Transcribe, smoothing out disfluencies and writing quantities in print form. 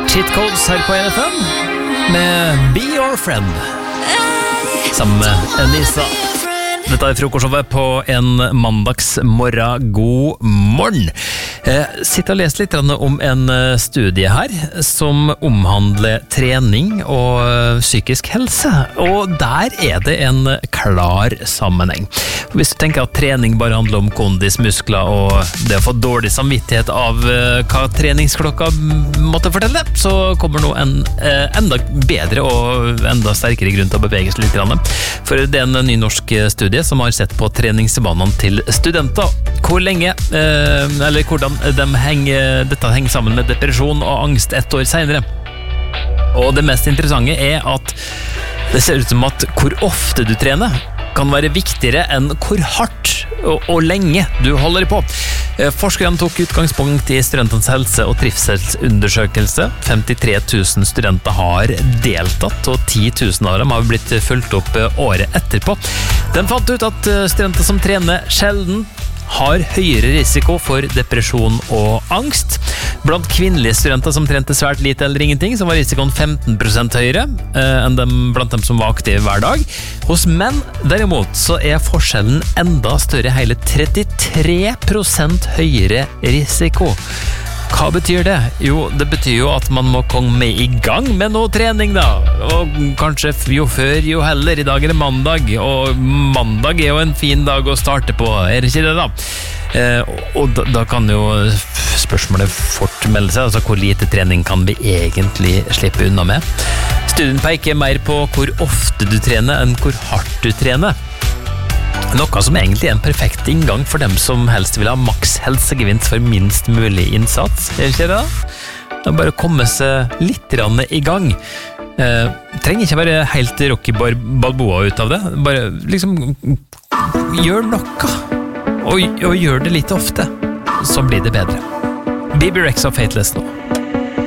Cheat Codes her på NFM med Be Your Friend sammen med Enisa. Dette frokostshowet på en mandagsmorgen. God morgen. Sitter og leser litt om en studie her som omhandler trening og psykisk helse, og der det en klar sammenheng. Hvis du tenker at trening bare handler om kondis, muskler og det å få dårlig samvittighet av hva treningsklokka måtte fortelle, så kommer nå en enda bedre og enda sterkere grunn til å bevege seg litt. For det en ny norsk studie som har sett på treningsvanene til studenter. Hvor lenge, eller hvordan dette henger sammen med depresjon og angst 1 år senere. Og det mest interessante at det ser ut som at hvor ofte du trener kan være viktigere enn hvor hardt og lenge du holder på. Forskerne tok utgangspunkt i studentenes helse- og trivselsundersøkelse. 53 000 studenter har deltatt, og 10 000 av dem har blitt fulgt opp året etterpå. Den fant ut at studenter som trener sjelden har høyere risiko for depresjon og angst. Blant kvinnelige studenter som trente svært lite eller ingenting, så var risikoen 15% høyere enn blant dem som var aktive hver dag. Hos menn, derimot, så forskjellen enda større, hele 33% høyere risiko. Hva betyr det? Jo, det betyr jo at man må komme i gang med noe trening da, og kanskje jo før jo heller. I dag det mandag, og mandag jo en fin dag å starte på, det ikke det da? Og da kan jo spørsmålet fort melde seg, altså hvor lite trening kan vi egentlig slippe unna med? Studien peker mer på hvor ofte du trener enn hvor hardt du trener. Noe som egentlig en perfekt inngang for dem som helst vil ha maks helsegevinst for minst mulig innsats, ikke det da? Det bare å komme seg litt i gang. Trenger ikke være helt Rocky Balboa ut av det, bare liksom gjør noe, og gjør det litt ofte, så blir det bedre. BB Rex og Fateless nå.